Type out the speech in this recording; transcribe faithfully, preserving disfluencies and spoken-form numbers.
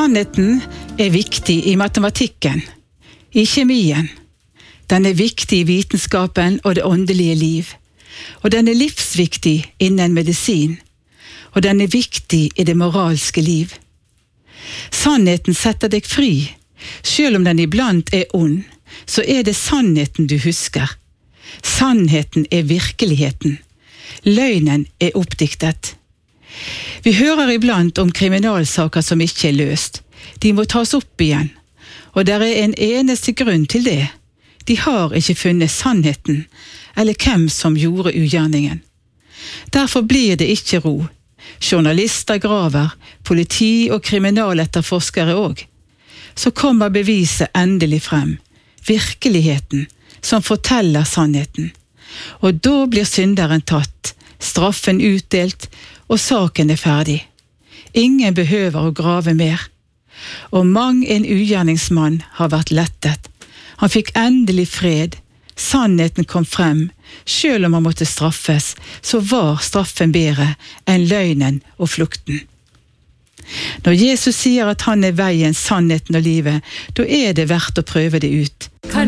Sannheten er viktig i matematikken, i kjemien. Den er viktig i vitenskapen og det åndelige liv. Og den er livsviktig innen medisin. Og den er viktig i det moralske liv. Sannheten setter deg fri. Selv om den iblant er ond, så er det sannheten du husker. Sannheten er virkeligheten. Løgnen er oppdiktet. Vi hører iblant om kriminalsaker som ikke er løst. De må tas opp igjen. Og det er en eneste grunn til det. De har ikke funnet sannheten, eller hvem som gjorde ugjerningen. Derfor blir det ikke ro. Journalister graver, politi og kriminaletterforskere også. Så kommer beviset endelig frem. Virkeligheten, som forteller sannheten. Og da blir synderen tatt, straffen utdelt, og saken er ferdig. Ingen behøver å grave mer. Og mang en ugjerningsmann har vært lettet. Han fikk endelig fred. Sannheten kom frem. Selv om han måtte straffes, så var straffen bedre enn løgnen og flukten. Når Jesus sier at han er veien, sannheten og livet, da er det verdt å prøve det ut.